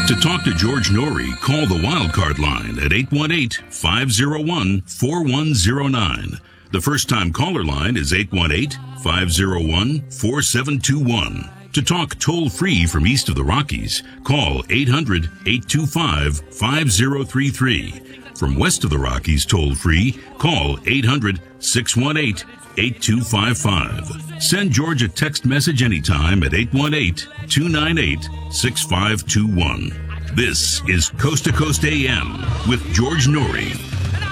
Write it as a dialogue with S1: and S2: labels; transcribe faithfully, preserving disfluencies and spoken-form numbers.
S1: To talk to George Norrie, call the Wildcard line at eight one eight, five oh one, four one oh nine. The first-time caller line is eight one eight, five oh one, four seven two one. To talk toll-free from east of the Rockies, call eight hundred, eight two five, five oh three three. From west of the Rockies toll-free, call eight hundred, six one eight, eight two five five. Send George a text message anytime at eight one eight, two nine eight, six five two one. This is Coast to Coast A M with George Norrie.